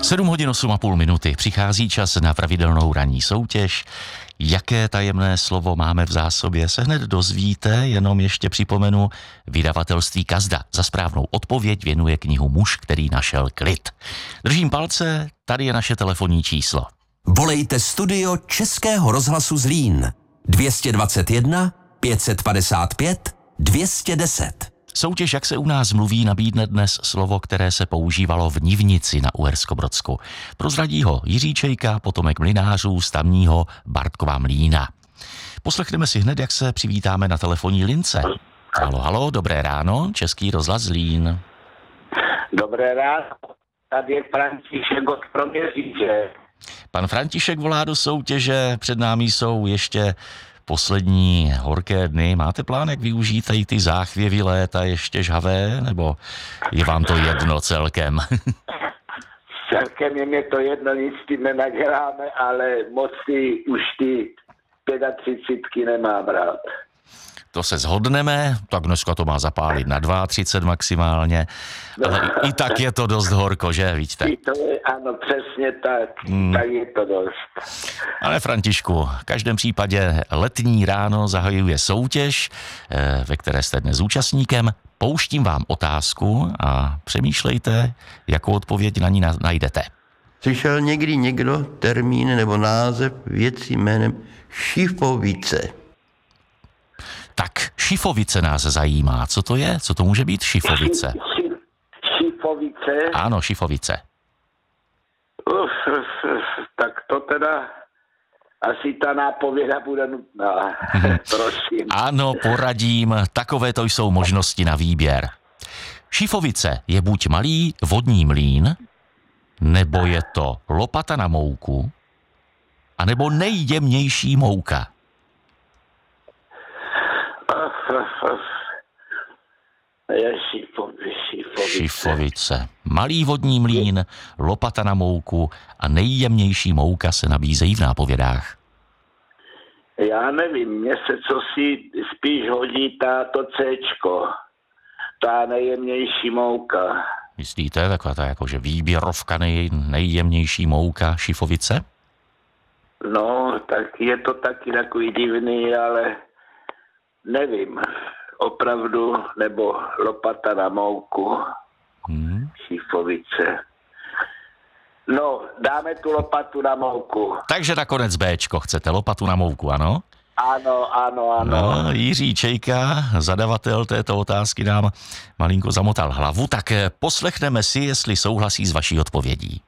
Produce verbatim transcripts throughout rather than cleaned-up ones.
sedm hodin osm a půl minuty. Přichází čas na pravidelnou ranní soutěž. Jaké tajemné slovo máme v zásobě, se hned dozvíte, jenom ještě připomenu, vydavatelství Kazda za správnou odpověď věnuje knihu Muž, který našel klid. Držím palce, tady je naše telefonní číslo. Volejte studio Českého rozhlasu Zlín dvě dvacet jedna pět set padesát pět dvě stě deset. Soutěž, jak se u nás mluví, nabídne dnes slovo, které se používalo v Nivnici na Uherskobrodsku. Prozradí ho Jiří Čejka, potomek mlynářů z tamního Bartkova Mlýna. Poslechneme si hned, jak se přivítáme na telefonní lince. Halo, halo, dobré ráno, Český rozhlas Zlín. Dobré ráno, tady je František od Kroměříže. Pan František volá do soutěže, před námi jsou ještě poslední horké dny. Máte plán, jak využít tady ty záchvěvy léta ještě žhavé, nebo je vám to jedno celkem? Celkem je mě to jedno, nic tím nenaděláme, ale moc si už ty třicítky nemám rád. To se shodneme, tak dneska to má zapálit na třicet dva maximálně, ale i tak je to dost horko, že, víte? To je, ano, přesně tak, hmm. tak je to dost. Ale Františku, v každém případě letní ráno zahajuje soutěž, ve které jste dnes účastníkem. Pouštím vám otázku a přemýšlejte, jakou odpověď na ní najdete. Slyšel někdy někdo termín nebo název věci jménem šifovice? Tak, šifovice nás zajímá. Co to je? Co to může být šifovice? Ši, šifovice? Ano, šifovice. Uf, uf, tak to teda asi ta nápověda bude nutná. Prosím. Ano, poradím. Takové to jsou možnosti na výběr. Šifovice je buď malý vodní mlýn, nebo je to lopata na mouku, anebo nejjemnější mouka. Je šifovice. Šifovice. Malý vodní mlýn, lopata na mouku a nejjemnější mouka se nabízejí v nápovědách. Já nevím, mně se co si spíš hodí ta, to Cčko. Ta nejjemnější mouka. Myslíte, taková ta jakože výběrovka nej, nejjemnější mouka šifovice? No, tak je to taky takový divný, ale nevím. Opravdu, nebo lopata na mouku, hmm. šifovice. No, dáme tu lopatu na mouku. Takže nakonec Béčko, chcete lopatu na mouku, ano? Ano, ano, ano. No, Jiří Čejka, zadavatel této otázky, nám malinko zamotal hlavu, tak poslechneme si, jestli souhlasí s vaší odpovědí.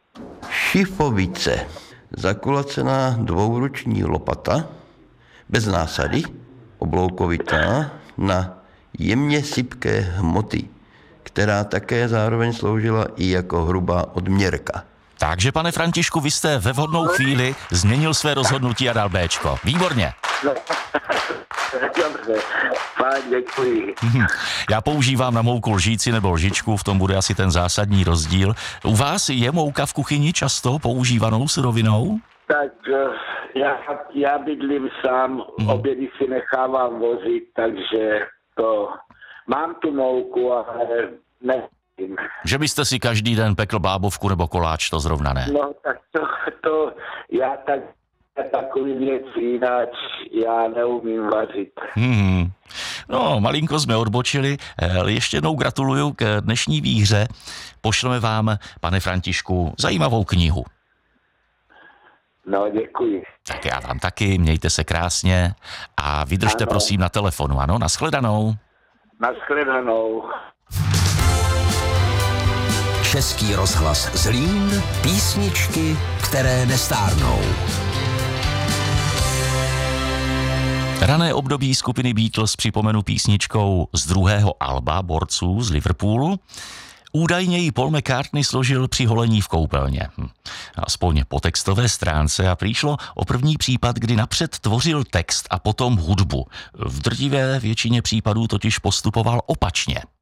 Šifovice. Zakulacená dvouruční lopata, bez násady, obloukovitá, na jemně sypké hmoty, která také zároveň sloužila i jako hrubá odměrka. Takže, pane Františku, vy jste ve vhodnou chvíli změnil své rozhodnutí a dal Béčko. Výborně. No, dobře, pán, děkuji. Já používám na mouku lžíci nebo lžičku, v tom bude asi ten zásadní rozdíl. U vás je mouka v kuchyni často používanou surovinou? Tak já, já bydlím sám, hmm. obědy si nechávám vozit, takže to mám tu mouku, ale nevím. Že byste si každý den pekl bábovku nebo koláč, to zrovna ne? No tak to, to já tak, takový věci jinak já neumím vařit. Hmm. No, malinko jsme odbočili, ještě jednou gratuluju k dnešní výhře. Pošleme vám, pane Františku, zajímavou knihu. No, děkuji. Tak já vám taky, mějte se krásně a vydržte ano. prosím na telefonu, ano, nashledanou. Nashledanou. Český rozhlas Zlín, písničky, které nestárnou. Rané období skupiny Beatles připomenu písničkou z druhého alba Borců z Liverpoolu. Údajně ji Paul McCartney složil při holení v koupelně. Aspoň po textové stránce a prý šlo o první případ, kdy napřed tvořil text a potom hudbu. V drtivé většině případů totiž postupoval opačně.